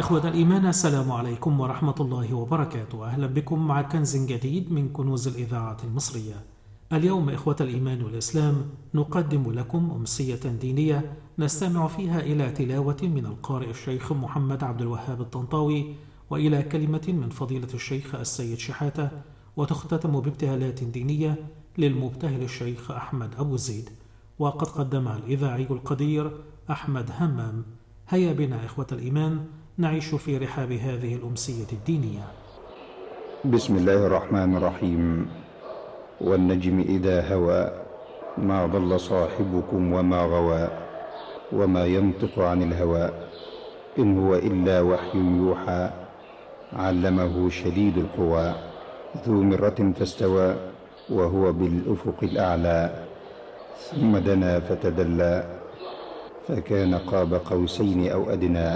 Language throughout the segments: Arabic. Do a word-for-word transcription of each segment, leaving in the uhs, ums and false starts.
إخوة الإيمان، السلام عليكم ورحمة الله وبركاته. أهلا بكم مع كنز جديد من كنوز الإذاعة المصرية. اليوم إخوة الإيمان والإسلام نقدم لكم أمسية دينية نستمع فيها إلى تلاوة من القارئ الشيخ محمد عبد الوهاب الطنطاوي، وإلى كلمة من فضيلة الشيخ السيد شحاتة، وتختتم بابتهالات دينية للمبتهل الشيخ أحمد أبو زيد، وقد قدمها الإذاعي القدير أحمد همام. هيا بنا إخوة الإيمان نعيش في رحاب هذه الأمسية الدينية. بسم الله الرحمن الرحيم. والنجم إذا هوى ما ضل صاحبكم وما غوى وما ينطق عن الهوى إن هو إلا وحي يوحى علمه شديد القوى ذو مرة فاستوى وهو بالأفق الأعلى ثم دنا فتدلى فكان قاب قوسين أو أدنى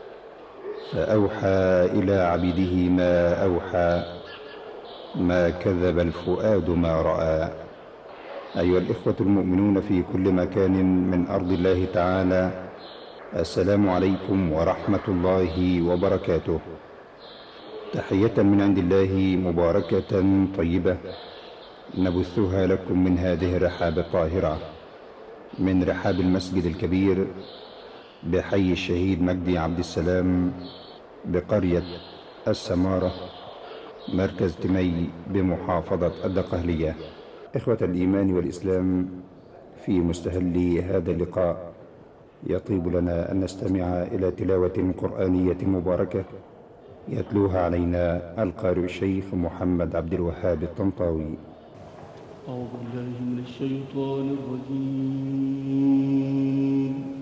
فأوحى إلى عبده ما أوحى ما كذب الفؤاد ما رأى. أيها الإخوة المؤمنون في كل مكان من أرض الله تعالى، السلام عليكم ورحمة الله وبركاته. تحية من عند الله مباركة طيبة نبثها لكم من هذه الرحاب الطاهرة، من رحاب المسجد الكبير بحي الشهيد مجدي عبد السلام بقرية السمارة مركز تمي بمحافظة الدقهلية. إخوة الإيمان والإسلام، في مستهل هذا اللقاء يطيب لنا أن نستمع إلى تلاوة قرآنية مباركة يتلوها علينا القارئ الشيخ محمد عبد الوهاب الطنطاوي. أعوذ بالله من الشيطان الرجيم.